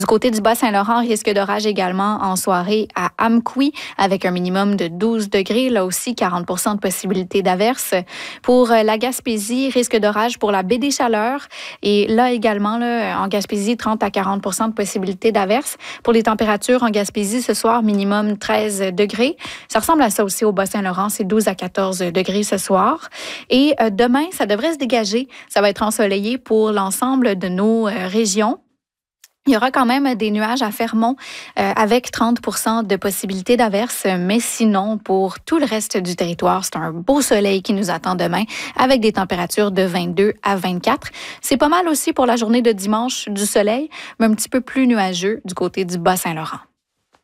Du côté du Bas-Saint-Laurent, risque d'orage également en soirée à Amqui avec un minimum de 12 degrés. Là aussi, 40 de possibilité d'averse. Pour la Gaspésie, risque d'orage pour la baie des Chaleurs. Et là également, en Gaspésie, 30 à 40 de possibilité d'averse. Pour les températures en Gaspésie, ce soir, minimum 13 degrés. Ça ressemble à ça aussi au Bas-Saint-Laurent. C'est 12 à 14 degrés ce soir. Et demain, ça devrait se dégager. Ça va être ensoleillé pour l'ensemble de nos régions. Il y aura quand même des nuages à Fermont avec 30 de possibilité d'averse, mais sinon, pour tout le reste du territoire, c'est un beau soleil qui nous attend demain avec des températures de 22 à 24. C'est pas mal aussi pour la journée de dimanche du soleil, mais un petit peu plus nuageux du côté du Bas-Saint-Laurent.